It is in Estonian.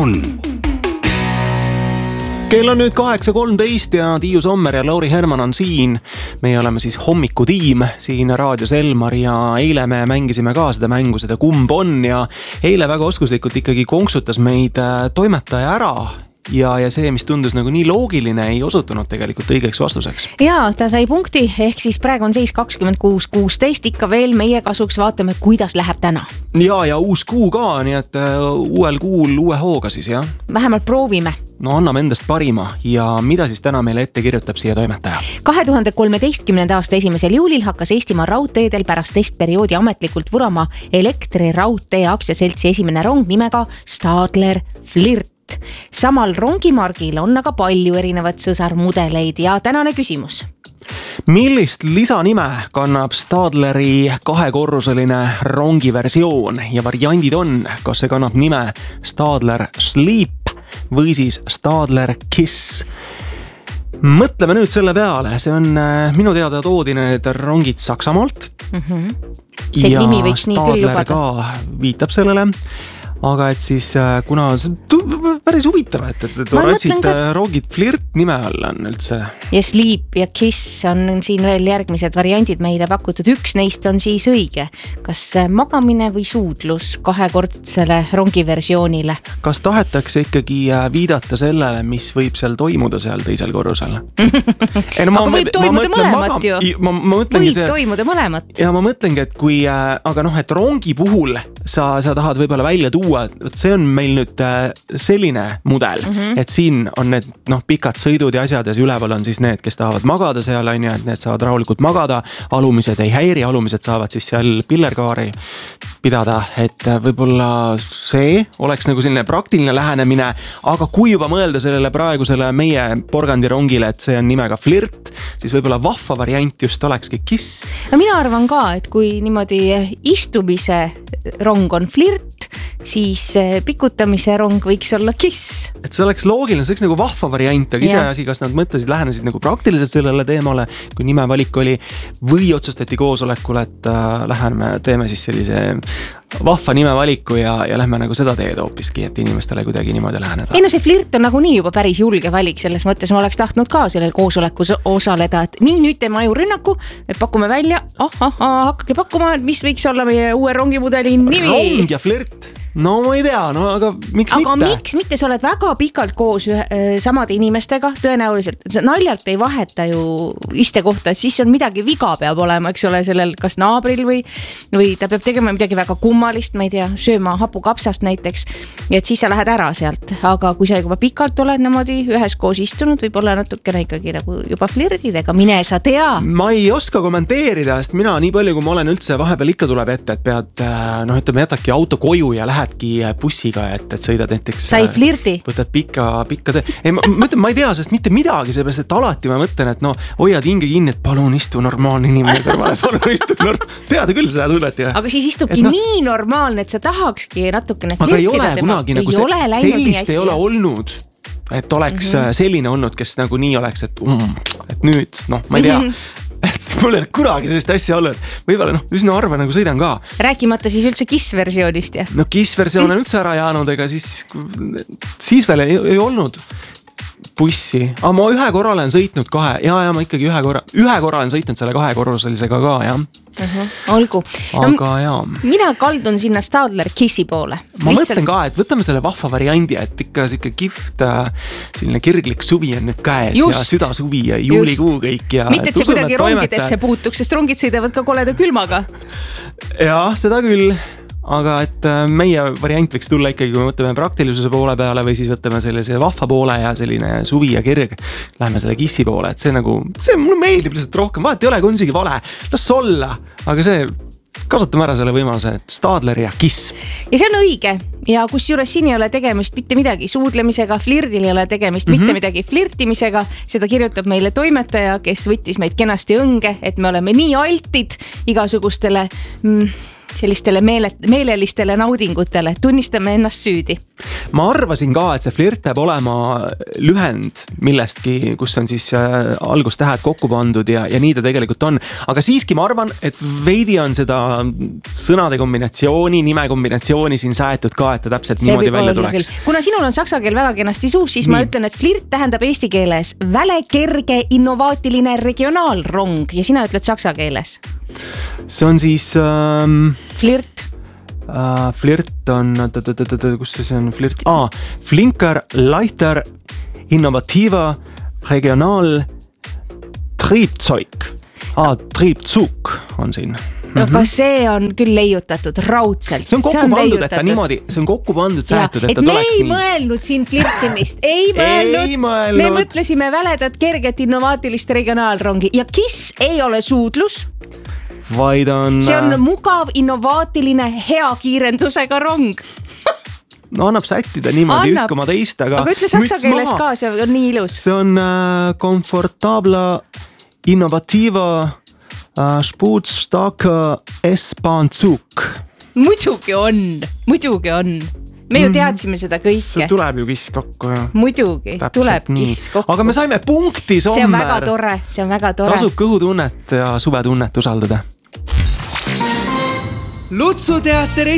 on. Kell on nüüd 8.13 ja Tiiu Sommer ja Lauri Herman on siin. Meie oleme siis hommikutiim siin raadios Elmar ja eile me mängisime ka seda mängu, seda kumb on ja eile väga oskuslikult ikkagi konksutas meid toimetaja ära. Ja see, mis tundus nagu nii loogiline, ei osutunud tegelikult õigeks vastuseks. Ja ta sai punkti, ehk siis praegu on seis 26-16, ikka veel meie kasuks vaatame, kuidas läheb täna. Ja uus kuu ka, nii et uuel kuul uue hooga siis, jah? Vähemalt proovime. No anname endast parima ja mida siis täna meile ette kirjutab siia toimetaja? 2013. aasta 1. juulil hakkas Eestimaa raudteedel pärast testperioodi ametlikult vurama elektriraudtee aktsiaseltsi esimene rong nimega Stadler Flirt. Samal rongimargil on aga palju erinevat sõsarmudeleid ja tänane küsimus. Millist lisanime kannab Stadleri kahekorruseline rongiversioon ja variandid on, kas see kannab nime Stadler Sleep või siis Stadler Kiss? Mõtleme nüüd selle peale, see on minu teada toodi need rongid Saksamaalt. See ja nimi võiks nii küll Stadler lubada. ka viitab sellele. Aga et siis kuna päris huvitav, et ratsid rongid Flirt nime all on üldse. Ja Sleep ja Kiss on siin veel järgmised variandid meile pakutud. Üks neist on siis õige. Kas magamine või suudlus kahekordsele rongiversioonile? Kas tahetakse ikkagi viidata sellele, mis võib seal toimuda seal teisel korrusel? Aga võib toimuda mõlemat ju. Võib toimuda mõlemat. Ja ma mõtlengi, et kui, aga et rongi puhul sa tahad võib-olla välja tuua, et see on meil nüüd selline mudel, et siin on need pikad sõidud ja asjad ja üleval on siis need, kes tahavad magada seal, on ja, et need saavad rahulikult magada, alumised ei häiri, alumised saavad siis seal pillerkaari pidada, et võib-olla see oleks nagu selline praktiline lähenemine, aga kui juba mõelda sellele praegusele meie porgandirongile, et see on nimega Flirt, siis võib-olla vahva variant just olekski Kiss. No mina arvan ka, et kui niimoodi istumise rong on Flirt, siis pikutamise rong võiks olla Kiss. Et see oleks loogiline, see oleks nagu vahva variant, aga ise asi, kas nad mõtlesid, lähenesid nagu praktiliselt sellele teemale, kui nimevalik oli, või otsustati koosolekul, et läheneme, teeme siis sellise vahva nimevaliku ja lähme nagu seda teed hoopiski, et inimestele kuidagi niimoodi läheneda. Ei no see Flirt on nagu nii juba päris julge valik, selles mõttes ma oleks tahtnud ka sellel koosolekus osaleda, et nii nüüd teeme ajurünnaku, me pakume välja, hakkage pakkuma, mis võiks olla meie uue rongimudeli nimi. Rong ja Flirt. No ma ei tea, no aga miks mitte? Aga miks mitte, sa oled väga pikalt koos samade inimestega, tõenäoliselt naljalt ei vaheta ju istekohta, et siis on midagi viga peab olema, eks ole, sellel kas naabril või ta peab tegema midagi väga kummalist, ma ei tea, sööma hapukapsast näiteks, et siis sa lähed ära sealt, aga kui sa juba pikalt oled niimoodi ühes koos istunud, võib olla natukene ikkagi nagu juba flirdidega, mine sa tea. Ma ei oska kommenteerida, sest mina nii palju, kui ma olen üldse vahepeal ikka tuleb ette, et pead, ütleme, jätadki auto koju ja lähedki bussiga, et sõidad näiteks. Sai flirdi. Võtad pikka tee. Ei, ma ei tea, sest mitte midagi, seepärast, et alati ma mõtlen, et hoiad hinge kinni, et palun istu normaalne inimene kõrvale, palun istu teada küll seda tunnet. Aga siis istubki nii normaalne, et sa tahakski natukene flirtida. Aga ei ole kunagi nagu sellist ei ole olnud, et oleks selline olnud, kes nagu nii oleks, et nüüd, ma ei tea, et mul ei kunagi sellist asja olnud. Võibolla, üsna arva nagu sõidan ka. Rääkimata siis üldse Kiss-versioonist, jah? No Kiss-versioon on üldse ära jäänud, ega siis veel ei olnud bussi. Aga ma ühe korra olen sõitnud ma ikkagi ühe korra olen sõitnud selle kahekorruselisega ka, jah. Olgu. Aga jaa. Mina kaldun sinna Stadler Kissi poole. Ma mõtlen ka, et võtame selle vahva variandi, et ikka kihvt selline kirglik suvi on nüüd käes ja südasuvi ja juulikuu kõik. Ja mitte, et see kuidagi rongidesse puutuks, sest rongid sõidavad ka koleda külmaga. Jah, seda küll. Aga et meie variant võiks tulla ikkagi, kui me võtame praktilisuse poole peale või siis võtame sellise vahva poole ja selline suvi ja kirg. Läheme selle Kissi poole, et see mulle meeldib lihtsalt rohkem. Vaat ei ole, kui on isegi vale. Las olla. Aga see kasutame ära selle võimaluse, et Stadler ja Kiss. Ja see on õige. Ja kus juures siin ei ole tegemist mitte midagi suudlemisega, flirdil ei ole tegemist mitte midagi flirtimisega. Seda kirjutab meile toimetaja, kes võttis meid kenasti õnge, et me oleme nii altid igasugustele sellistele meelelistele naudingutele, tunnistame ennast süüdi. ma arvasin ka, et see flirt peab olema lühend millestki, kus on siis algustähed kokku pandud ja nii ta tegelikult on. Aga siiski ma arvan, et veidi on seda sõnade kombinatsiooni, nime kombinatsiooni siin säetud ka, et ta täpselt see niimoodi välja tuleks. Kuna sinul on saksa keel väga kenasti suus, siis ma ütlen, et flirt tähendab eesti keeles väle kerge innovaatiline regionaalrong ja sina ütled saksa keeles. See on siis flirt. Flirt on, kus see on flirt? Flinker, leichter, innovatiiva, regionaal, triebzeug. Triebzug on siin. Aga see on küll leiutatud raudselt. See on kokku pandud, et ta niimoodi, see on kokku pandud säetud, et ta tuleks nii. Me ei mõelnud siin flirtimist, ei mõelnud. Me mõtlesime väledat, kerget, innovaatilist regionaalrongi ja KISS ei ole suudlus. Vaid on... See on mugav, innovaatiline, hea kiirendusega rong. No annab sättida niimoodi üht koma teist, aga ütle saksa keeles ka, see on nii ilus. See on komfortabla, innovatiiva, spuutstarke S-Bahn-Zug. Muidugi on. Me ju teadsime seda kõike. See tuleb ju KISS kokku. Muidugi, tuleb KISS kokku. Aga me saime punkti, Sommer. See on väga tore. Tasub kõhutunnet ja suvetunnet usaldada. Lutsu teater